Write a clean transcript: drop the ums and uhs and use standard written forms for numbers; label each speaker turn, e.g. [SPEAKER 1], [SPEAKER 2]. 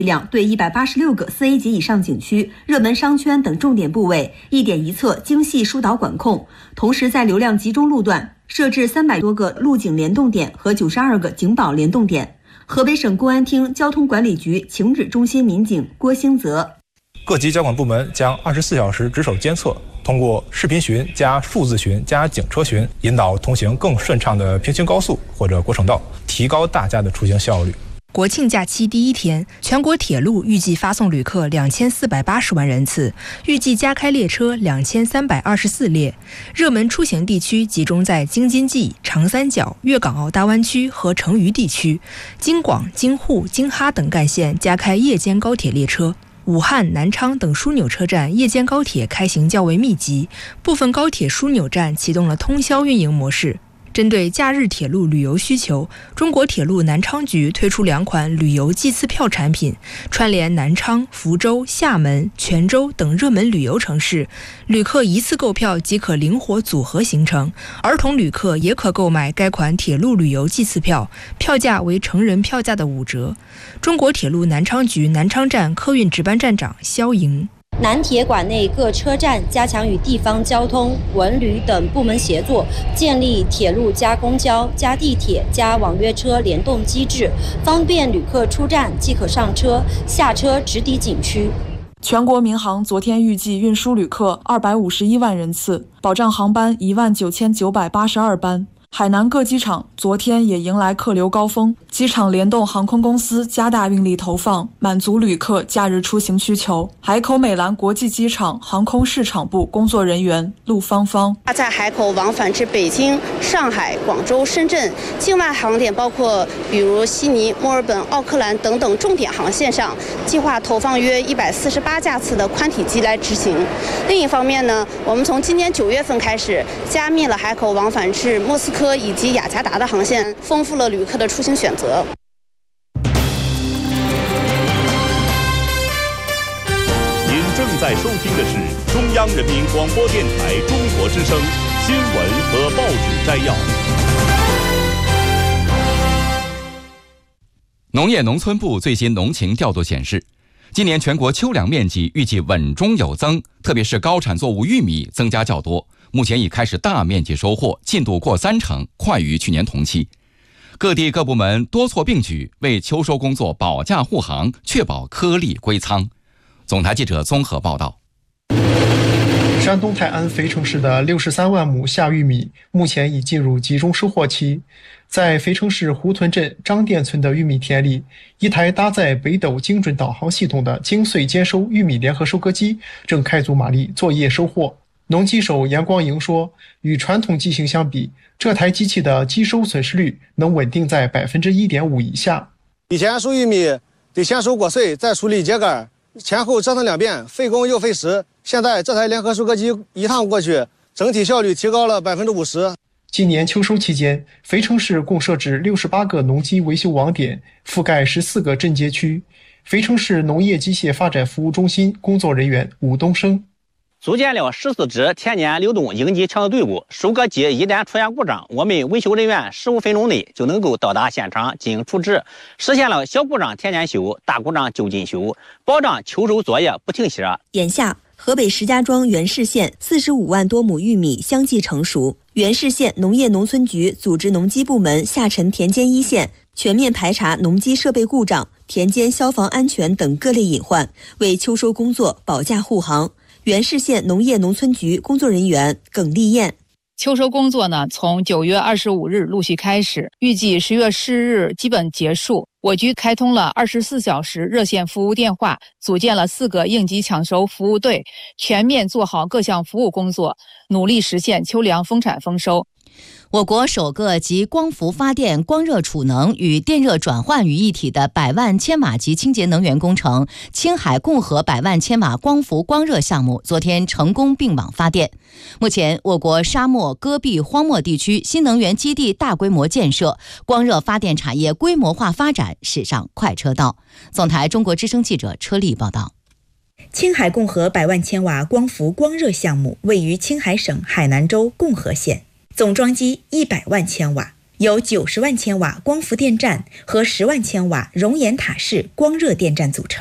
[SPEAKER 1] 量对186个4A 级以上景区、热门商圈等重点部位一点一策精细疏导管控，同时在流量集中路段设置300多个路警联动点和92个警保联动点。河北省公安厅交通管理局情指中心民警郭兴泽：
[SPEAKER 2] 各级交管部门将24小时值守监测，通过视频巡加数字巡加警车巡，引导通行更顺畅的平行高速或者国省道，提高大家的出行效率。
[SPEAKER 3] 国庆假期第一天，全国铁路预计发送旅客2480万人次，预计加开列车2324列。热门出行地区集中在京津冀、长三角、粤港澳大湾区和成渝地区。京广、京沪、京哈等干线加开夜间高铁列车。武汉、南昌等枢纽车站夜间高铁开行较为密集，部分高铁枢纽站启动了通宵运营模式。针对假日铁路旅游需求，中国铁路南昌局推出2款旅游季次票产品，串联南昌、福州、厦门、泉州等热门旅游城市，旅客一次购票即可灵活组合行程。儿童旅客也可购买该款铁路旅游季次票，票价为成人票价的5折。中国铁路南昌局南昌站客运值班站长肖莹：
[SPEAKER 4] 南铁管内各车站加强与地方交通、文旅等部门协作，建立铁路加公交加地铁加网约车联动机制，方便旅客出站即可上车，下车直抵景区。
[SPEAKER 5] 全国民航昨天预计运输旅客251万人次，保障航班19982班。海南各机场昨天也迎来客流高峰，机场联动航空公司加大运力投放，满足旅客假日出行需求。海口美兰国际机场航空市场部工作人员陆芳芳：
[SPEAKER 6] 在海口往返至北京、上海、广州、深圳境外航点，包括比如悉尼、墨尔本、奥克兰等等重点航线上，计划投放约148架次的宽体机来执行。另一方面呢，我们从今年9月份开始，加密了海口往返至莫斯科以及雅加达的航线，丰富了旅客的出行选择。
[SPEAKER 7] 您正在收听的是中央人民广播电台中国之声新闻和报纸摘要。
[SPEAKER 8] 农业农村部最新农情调度显示，今年全国秋粮面积预计稳中有增，特别是高产作物玉米增加较多，目前已开始大面积收获，进度过30%，快于去年同期。各地各部门多措并举，为秋收工作保驾护航，确保颗粒归仓。总台记者综合报道。
[SPEAKER 9] 山东泰安肥城市的63万亩夏玉米目前已进入集中收获期。在肥城市胡屯镇张店村的玉米田里，一台搭载北斗精准导航系统的精碎兼收玉米联合收割机正开足马力作业收获。农机手杨光营说，与传统机型相比，这台机器的机收损失率能稳定在1.5%以下。
[SPEAKER 10] 以前收玉米得先收果穗，再处理秸秆，前后折腾2遍，费工又费时。现在这台联合收割机一趟过去，整体效率提高了50%。
[SPEAKER 9] 今年秋收期间，肥城市共设置68个农机维修网点，覆盖14个镇街区。肥城市农业机械发展服务中心工作人员武东升：
[SPEAKER 11] 组建了14支田间流动应急抢救队伍，收割机一旦出现故障，我们维修人员15分钟内就能够到达现场进行处置，实现了小故障田间修，大故障就近修，保障秋收作业不停歇。
[SPEAKER 1] 眼下，河北石家庄原市县45万多亩玉米相继成熟，原市县农业农村局组织农机部门下沉田间一线，全面排查农机设备故障、田间消防安全等各类隐患，为秋收工作保驾护航。原市县农业农村局工作人员耿丽燕：
[SPEAKER 12] 秋收工作呢，从9月25日陆续开始，预计10月10日基本结束。我局开通了24小时热线服务电话，组建了4个应急抢收服务队，全面做好各项服务工作，努力实现秋粮丰产丰收。
[SPEAKER 13] 我国首个集光伏发电、光热储能与电热转换于一体的100万千瓦级清洁能源工程——青海共和100万千瓦光伏光热项目昨天成功并网发电。目前，我国沙漠、戈壁、荒漠地区新能源基地大规模建设，光热发电产业规模化发展驶上快车道。总台中国之声记者车丽报道。
[SPEAKER 14] 青海共和100万千瓦光伏光热项目位于青海省海南州共和县，总装机100万千瓦， 由90万千瓦光伏电站和10万千瓦熔岩塔式光热电站组成。